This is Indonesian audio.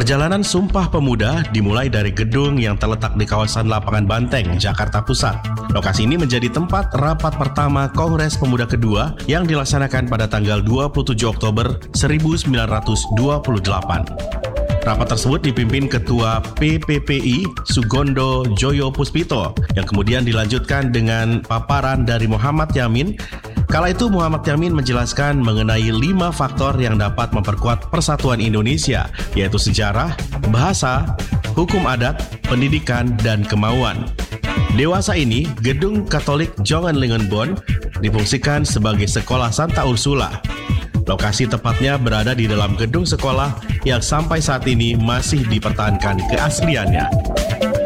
Perjalanan Sumpah Pemuda dimulai dari gedung yang terletak di kawasan Lapangan Banteng, Jakarta Pusat. Lokasi ini menjadi tempat rapat pertama Kongres Pemuda kedua yang dilaksanakan pada tanggal 27 Oktober 1928. Rapat tersebut dipimpin Ketua PPPI Sugondo Joyo Puspito yang kemudian dilanjutkan dengan paparan dari Muhammad Yamin. Kala itu Muhammad Yamin menjelaskan mengenai 5 faktor yang dapat memperkuat persatuan Indonesia, yaitu sejarah, bahasa, hukum adat, pendidikan, dan kemauan. Dewasa ini, Gedung Katolik Jongenlingenbon difungsikan sebagai Sekolah Santa Ursula. Lokasi tepatnya berada di dalam gedung sekolah yang sampai saat ini masih dipertahankan keasliannya.